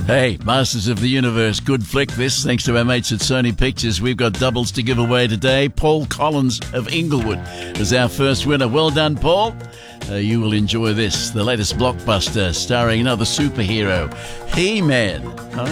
Hey, Masters of the Universe, good flick this. Thanks to our mates at Sony Pictures. We've got doubles to give away today. Paul Collins of Inglewood is our first winner. Well done, Paul. You will enjoy this, the latest blockbuster starring another superhero, He-Man.